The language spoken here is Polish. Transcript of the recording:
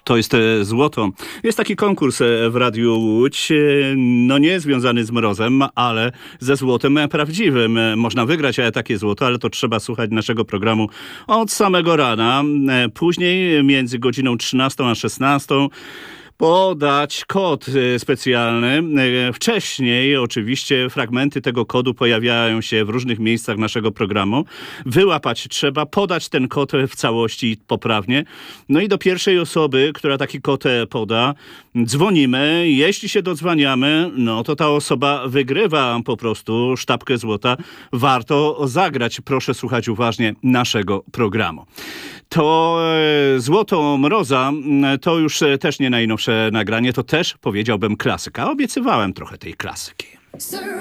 To jest złoto. Jest taki konkurs w Radiu Łódź, no nie związany z mrozem, ale ze złotem prawdziwym. Można wygrać takie złoto, ale to trzeba słuchać naszego programu od samego rana. Później między godziną 13 a 16 podać kod specjalny. Wcześniej oczywiście fragmenty tego kodu pojawiają się w różnych miejscach naszego programu. Wyłapać trzeba, podać ten kod w całości poprawnie. No i do pierwszej osoby, która taki kod poda, dzwonimy. Jeśli się dodzwaniamy, no to ta osoba wygrywa po prostu sztabkę złota. Warto zagrać. Proszę słuchać uważnie naszego programu. To Złoto Mroza to już też nie najnowsze nagranie, to też powiedziałbym klasyka. Obiecywałem trochę tej klasyki.